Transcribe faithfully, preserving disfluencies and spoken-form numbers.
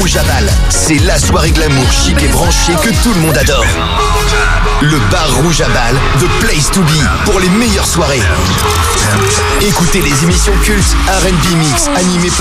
Rouge à Bâle. C'est la soirée glamour chic et branchée que tout le monde adore. Le bar Rouge à Bâle, the place to be pour les meilleures soirées. Écoutez les émissions cultes R and B Mix animées par